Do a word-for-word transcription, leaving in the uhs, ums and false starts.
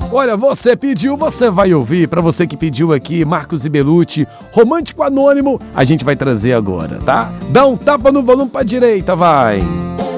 Olha, você pediu, você vai ouvir. Pra você que pediu aqui, Marcos e Belucci, Romântico Anônimo, a gente vai trazer agora, tá? Dá um tapa no volume pra direita, vai.